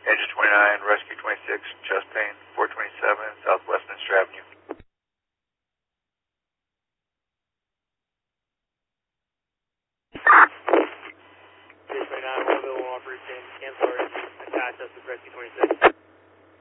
Engine 29, Rescue 26, chest pain, 427, Southwest Minster Avenue. Engine 29, 1 will operate, cancel our engine, attach us with Rescue 26.